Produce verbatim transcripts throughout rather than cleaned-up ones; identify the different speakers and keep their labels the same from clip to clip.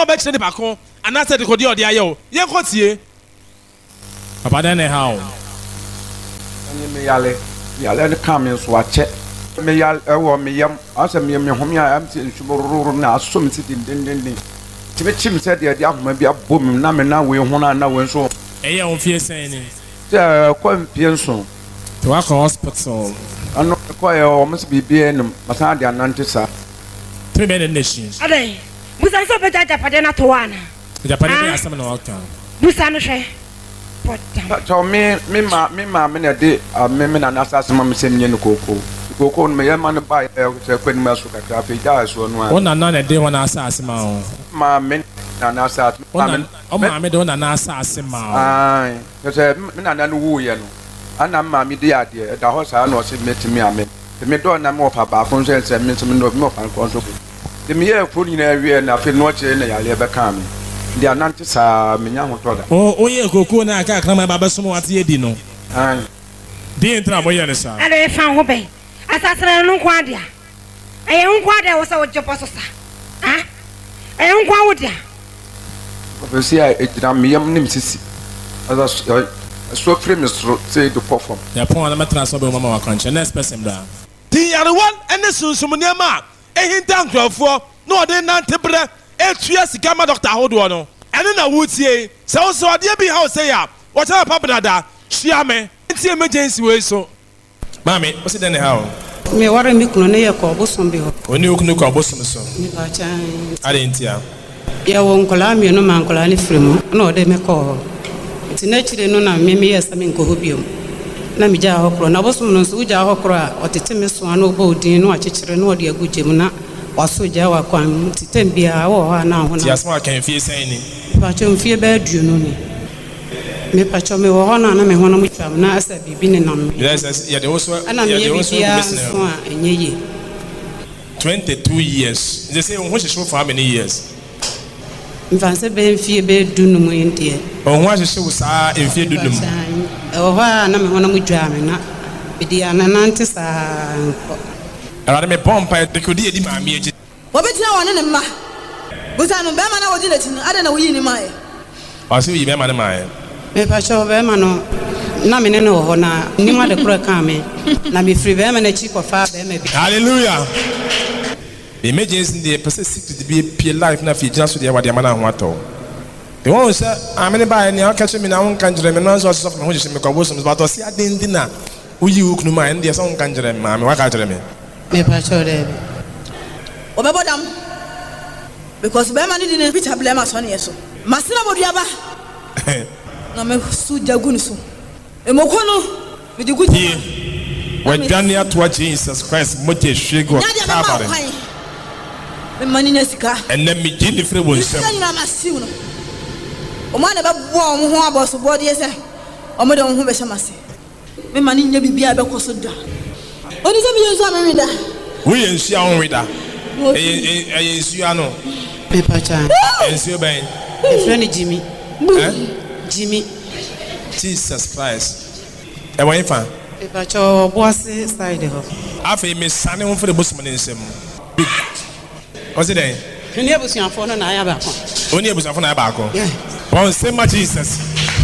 Speaker 1: bet you the bako and I said the Kodio de Ayo. Ye got ye.
Speaker 2: Papa then how?
Speaker 3: Me yale, yale the comments watch it. Me yal, oh, me yam, answer me, me home, I am saying, now, some sitting, din, din, din. To make him said, the young may be a boom, now, now, we want now, and so.
Speaker 2: Eh, on fear saying,
Speaker 3: quite pienso.
Speaker 2: To our hospital.
Speaker 3: I know quite almost be being Masada and Antissa.
Speaker 2: Three men nations.
Speaker 4: Are they? Musa so better Japadena to one.
Speaker 2: Japadena has some no account.
Speaker 4: Musa she.
Speaker 3: So me, me, ma, me, ma, me, a day, a me, and assassin, mamma, send you cocoa. Cocoa, me, a man buy a queen masuka, cafe, dies one.
Speaker 2: One and a day when I assassin.
Speaker 3: Ma, men, and assassin.
Speaker 2: Oh, mamma, don't an assassin.
Speaker 3: Aye, there's a man and woo yellow. And I'm mammy, the idea, the horse I know, she met me, I mean. The middle number of our conscience and minimum of more unconscious. The mere putting area and I feel not in a labor coming. They are not just a young brother.
Speaker 2: Oh, oh, yeah, Coco, and I can't come about some what you didn't.
Speaker 3: Aye.
Speaker 2: The entire sir.
Speaker 4: I found Hope. Assassin no quadia. I am quadia was our job. Ah, I am quadia.
Speaker 3: Obviously, I did me young Nimsisi. As a stroke frame say to perform.
Speaker 2: The upon the mattress of Mamma Crunch, and next person down.
Speaker 1: The other one and the Susumaniama. A hint down for no, they not temper. Eight years, Gamma Doctor Hodono. And then I would say, so so I dear be house say up. What's up, Papa? Shiame, it's the emergency way so.
Speaker 2: Mammy, what's it anyhow?
Speaker 5: Me worry me clone ko bosom bi ho.
Speaker 2: Oni okunu ko bosom so.
Speaker 5: Me ba chan.
Speaker 2: Ade ntia.
Speaker 5: Ya won kola mi no man kola ni fremu. Na ode me ko. Ti na chire no na me me yesa me nko ho biom. Na mi ja ho kro na bosom no so ja ho kro a otete me so ana obo odin no akekere no ode agugye mu na waso ja wa kwan titem bia wo ha na ho na.
Speaker 2: Ti asma kan fie san ni.
Speaker 5: Ba chon fie ba du no ni. Me pa chon me wo ho na na me ho na mu twam na asa bibi ne nam.
Speaker 2: Yes, yeah, there was
Speaker 5: ana me bia so a enye ye.
Speaker 2: twenty-two years. They say who should for how many years?
Speaker 5: Mfanse be fie be du no mu entie.
Speaker 2: Oh, who should show sa in fie du no mu.
Speaker 5: Oh, ha na me ho na mu twam na. Bidi ana nante sa.
Speaker 2: Ara me pompa de kodi edi ma mi eji.
Speaker 6: Obetina wona ne ma. Busa no be ma na wodi leti no ada na woyi ni ma e.
Speaker 2: O se yi be ma ne ma e.
Speaker 5: Me pa cho be ma no na me ne no ho na ni ma de kro ka me. Na me free be ma na chi ko fa be ma bi.
Speaker 2: Hallelujah. The emergency the person sick to be pay life na fi just so dey wa dey ma na ho ato. The one say amene ba ni aka che me na won kanjere me no so so me ho je me ko bo so me ba to si adendi na uyi ukunu ma ndi so won kanjere ma me wa ka jere me.
Speaker 5: Me pa cho de.
Speaker 6: Obebodam. Because be ma ni di ne Peter blame aso ne yeso. Masina boduaba. Na me su jagun so. E mokono me di guti.
Speaker 2: When Daniel to Jesus Christ moje shego kabare.
Speaker 6: Me mani na sika.
Speaker 2: And then me gini free won sem.
Speaker 6: Sika na masiu no. O ma na be bo o ho aboso bo de se. O me de ho be shamase. Me mani nya bibia be koso da. Oni se mi yesu amemi da.
Speaker 2: We ensu a on reda. Eh eh ensu ano.
Speaker 5: Me pa chan.
Speaker 2: Ensu ben.
Speaker 5: E friend Jimmy.
Speaker 2: Eh?
Speaker 5: Jimmy.
Speaker 2: Jesus Christ. E wan fa.
Speaker 5: Me pa cho boase side ho.
Speaker 2: Afa me sane won for the bosom ne nsem. What's it then?
Speaker 5: Ni abusuafo no na aya ba ko.
Speaker 2: Oni abusuafo na aya ba ko.
Speaker 5: Yeah.
Speaker 2: Bon sema Jesus.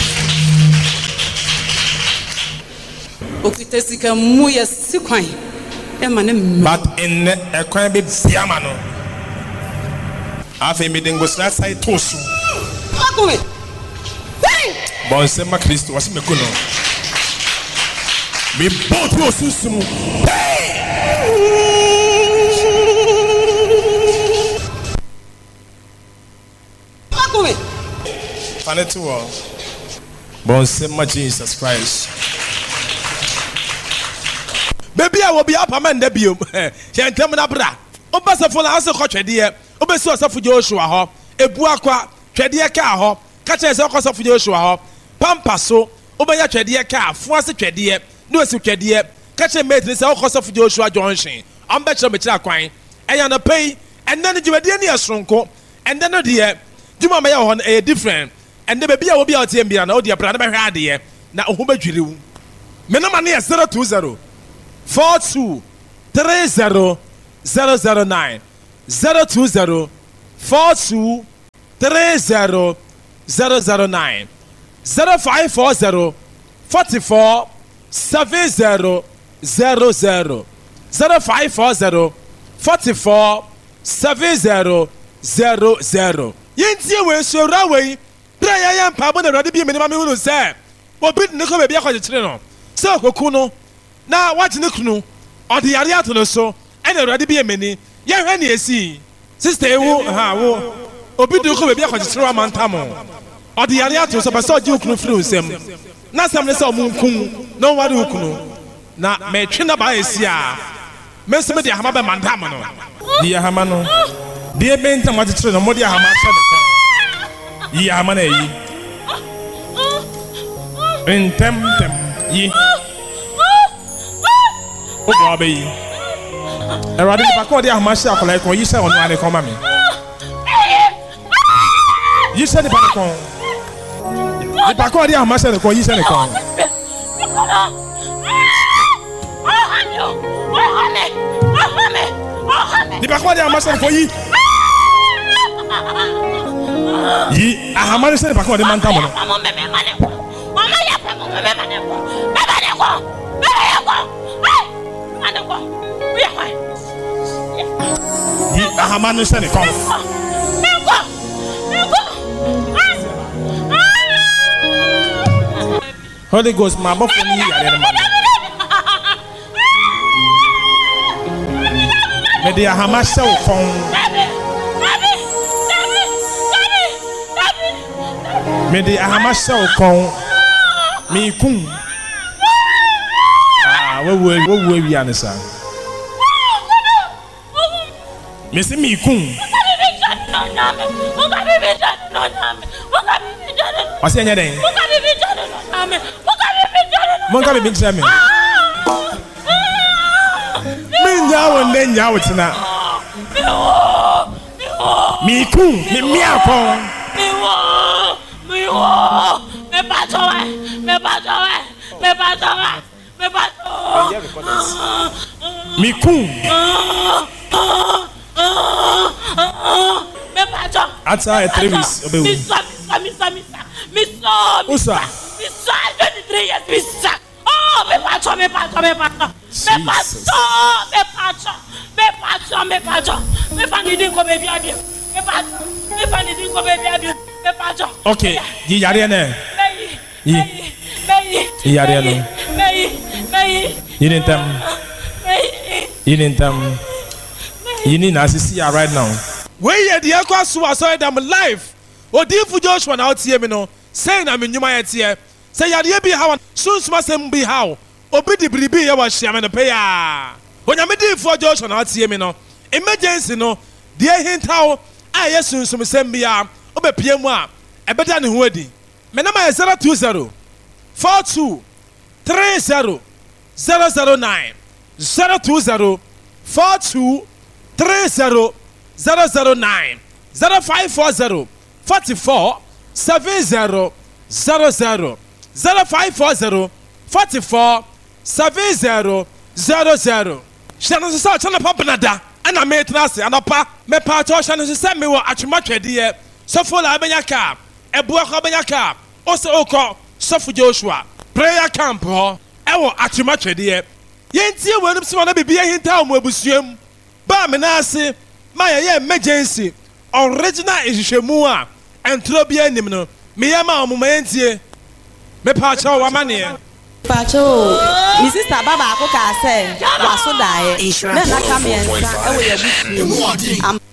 Speaker 5: Okite sika mu ya sikwan. E ma ne.
Speaker 2: But in e kwan be biama no. Afa me dengo side tosu.
Speaker 5: Akome.
Speaker 2: Bon sema Kristo wasi me kuno. Me both you susumu.
Speaker 5: Akome.
Speaker 2: Fanetu wo. Bon sema Jesus Christ.
Speaker 1: Baby, I will be up a man debium. She ain't coming up. Obasafo na ase kotwede obesi osafo Joshua ho ebuakwa twede ka ho kacha ese okosafo Joshua ho pampa so obenya twede ka afo ase twede no esi twede kacha mate se okosafo Joshua Junction amba kire mekira kwan eya na pay and then jiwede ni esronko and then no de juma me ho e different and the baby a obi a otie mbia na odi abra na be hwa ade na oho badwiriwu me no ma na zero two zero four two three zero zero zero nine zero two zero four two three zero zero zero nine zero five four zero forty four seven zero zero zero zero five four zero forty four seven zero zero zero. Yentie we sura we bra ya ya mpa bo na Awurade bi menima me hunu se obi ne ko be akwa kyekere no se okoku no na wagye ne kunu ode yare ato no so ene Awurade bi emeni ye hwe ne esi sister ewu ha wo obi de ko be akwa kyekere wa mantamo ode yare ato so ba se oje kunu firi nsem na sam ne se omunkun no ware kunu na me twe na ba esi a me se me de hama be mantamo no
Speaker 2: di hama no de benta ma kyekere no mo de hama sha de yi hama na yi entem tem yi o bo abe yi Awurade ba ko de hama sha akola ko yi sha onu ane ko ma me yi sha ni ba ko ni ba ko de hama sha ko yi sha ni ko ni ba ko de hama sha ko yi yi ahama sha ni ba ko de manta mo yi ahama no sha ni ko Holy Ghost ma bo fo ni yare ma me de ahama sha wo kon me de ahama sha wo kon mi kun ah wo wo wo wo wi anisa me se mi kun wasi anya den mon ka be bin tell me mi nya wo ne nya wo tina mi kun mi mi akon
Speaker 7: mi wo mi wo me pa to wa me pa to wa me pa to wa me pa to
Speaker 2: mi kun
Speaker 7: me pa to
Speaker 2: ata e trevis obewu
Speaker 7: mi sa mi sa mi sa mi sa mi
Speaker 2: usa
Speaker 7: mi sa twenty-three years mi sa oh me pa to me pa to me pa to me pa to me pa to me pa to me pa to me fa ni din ko be bia bia me pa to me fa ni din ko be bia bia me pa to
Speaker 2: okay yi yare ne
Speaker 7: yi
Speaker 2: yi yare no yi nentam yi nentam yi ni na sisi ya right now
Speaker 1: we ye de akwa so aso dem life odifu Joshua na otie mi no say na menwuma ye tie say yare bi hawa sunsuma sem bi hawo obi di bribi ye wa hia me no pe ya onyame difu Joshua na otie mi no emergency no de hintawo a ye sunsum sem bia obepie mu a ebeda ne ho adi me na ma zero two zero four two three zero zero zero nine zero two zero four two three zero zero zero nine zero five four zero forty four seven zero zero zero zero five four zero forty four seven zero zero zero. Shano so chana papanada ana me trase anapa me pa cho shano so me wo atwematwede so fo la abenya ka ebu akwa abenya ka o se okọ Sofu Joshua prayer camp ho e wo atwematwede yentie wonum se wona bibia hinta mo abusuam ba me na ase ma ye emergency original ehwehwemu a entro bia nim no me ye ma omuma yentie me pa cho wa mane
Speaker 8: Pacho, my sister Baba Akoka said, "Was so die." Na na come and say, "I will be."